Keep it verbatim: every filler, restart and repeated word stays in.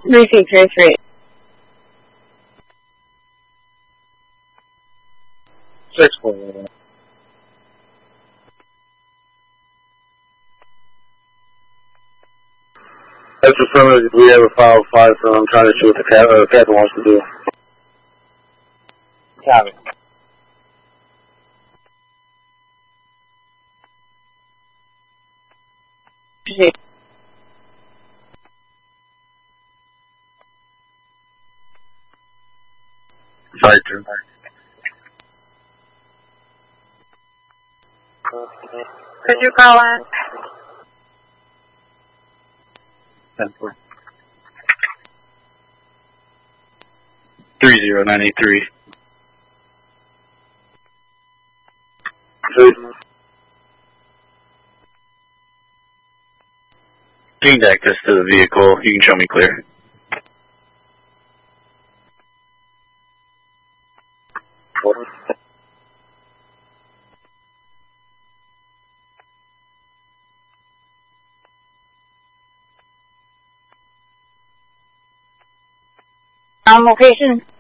Receive three three. Six four. That's affirmative. We have a file five, so I'm trying to see what the cat, uh, captain wants to do. Copy. Sorry, turn. Could you call in? ten four. Three zero nine eight three. Gained access to the vehicle. You can show me clear. On location?